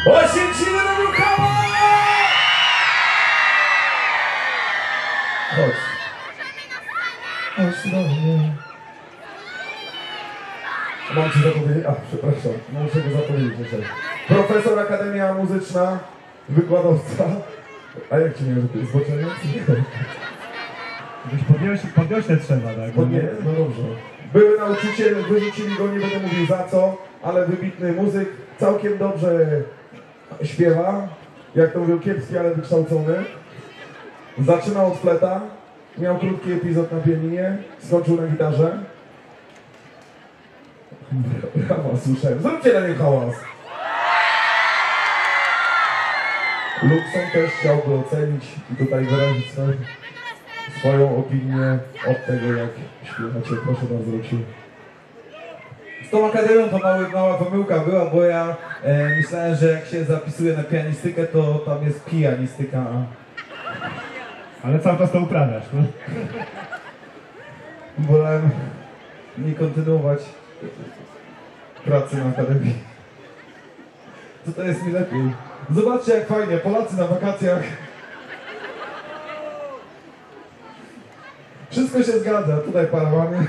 Oświęcimy do Michała! Chodź. Chodź do mnie. Mam ci zapowiedzieć, przepraszam, muszę go zapowiedzieć jeszcze. Profesor, Akademia Muzyczna, wykładowca. A jak ci nie wiem, że to jest zboczeniec? Podniośle trzeba, tak? No dobrze. Były nauczyciel, wyrzucili go, nie będę mówił za co, ale wybitny muzyk, całkiem dobrze śpiewa, jak to mówią, kiepski, ale wykształcony. Zaczynał od fleta, miał krótki epizod na pianinie, skończył na gitarze. Hałas słyszałem. Zróbcie na nim hałas. Luxon też chciałby ocenić i tutaj wyrazić swoją opinię od tego, jak śpiewacie. Proszę bardzo, Luksiu. Z tą akademią to mała pomyłka była, bo ja myślałem, że jak się zapisuje na pianistykę, to tam jest pijanistyka. Ale cały czas to uprawiasz, no? Wolałem nie kontynuować pracy na akademii. To jest mi lepiej. Zobaczcie, jak fajnie, Polacy na wakacjach. Wszystko się zgadza, tutaj parawany.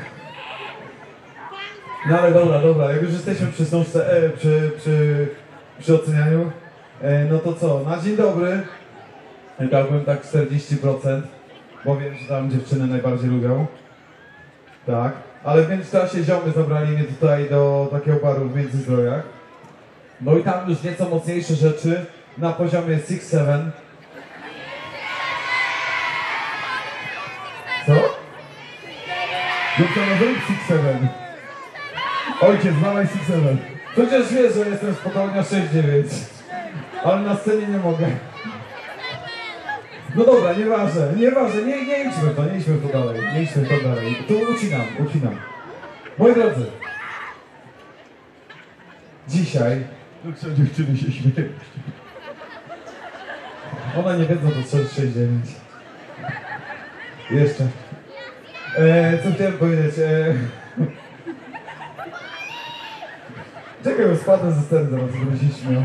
No ale dobra, jak już jesteśmy przy sączce, przy ocenianiu, no to co, na dzień dobry dałbym tak 40%, bo wiem, że tam dziewczyny najbardziej lubią. Tak, ale w międzyczasie ziomy zabrali mnie tutaj do takiego baru w Międzyzdrojach. No i tam już nieco mocniejsze rzeczy na poziomie 6-7. Co? Doktor 6-7. Ojciec, dawaj 6-7. Przecież wiesz, że jestem spokojnie 6-9. Ale na scenie nie mogę. No dobra, nieważne, nie idźmy w to dalej. Tu ucinam. Moi drodzy, dzisiaj Co dziewczyny się śmieją. one nie wiedzą, to 6-9. Jeszcze. Co chciałem powiedzieć? Czekaj, bo spadnę ze sceny zaraz, będę się śmiał.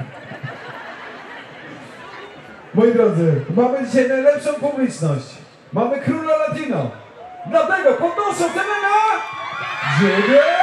Moi drodzy, mamy dzisiaj najlepszą publiczność. Mamy króla Latino. Dlatego podnoszę cenę na 9!